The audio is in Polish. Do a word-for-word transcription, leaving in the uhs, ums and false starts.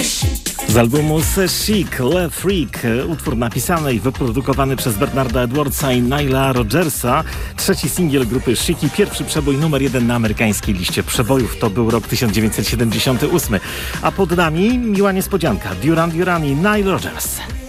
Z albumu C'est Chic, Le Freak, utwór napisany i wyprodukowany przez Bernarda Edwardsa i Nila Rodgersa. Trzeci singiel grupy Chic i pierwszy przebój numer jeden na amerykańskiej liście przebojów. To był rok tysiąc dziewięćset siedemdziesiąty ósmy. A pod nami miła niespodzianka. Duran Duran i Nile Rodgers.